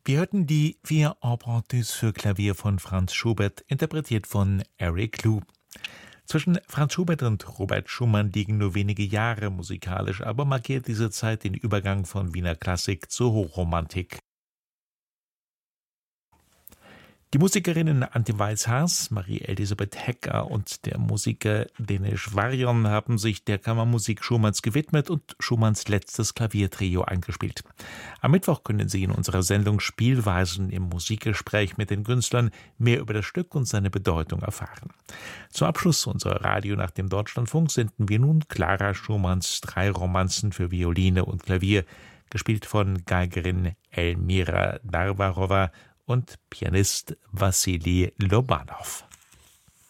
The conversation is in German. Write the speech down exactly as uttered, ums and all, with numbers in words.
Wir hörten die Vier Empruntés für Klavier von Franz Schubert, interpretiert von Eric Lou. Zwischen Franz Schubert und Robert Schumann liegen nur wenige Jahre musikalisch, aber markiert diese Zeit den Übergang von Wiener Klassik zur Hochromantik. Die Musikerinnen Antje Weiss-Haas, Marie-Elisabeth Hecker und der Musiker Denis Varion haben sich der Kammermusik Schumanns gewidmet und Schumanns letztes Klaviertrio eingespielt. Am Mittwoch können Sie in unserer Sendung Spielweisen im Musikgespräch mit den Künstlern mehr über das Stück und seine Bedeutung erfahren. Zum Abschluss unserer Radio nach dem Deutschlandfunk senden wir nun Clara Schumanns drei Romanzen für Violine und Klavier, gespielt von Geigerin Elmira Narvarova und Pianist Wassili Lobanov.